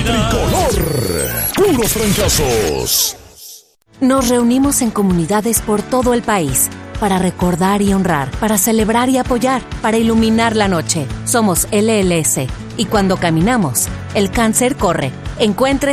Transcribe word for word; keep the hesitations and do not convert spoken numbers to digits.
Tricolor, puros fracasos. Nos reunimos en comunidades por todo el país para recordar y honrar, para celebrar y apoyar, para iluminar la noche. Somos L L S y cuando caminamos, el cáncer corre. Encuentre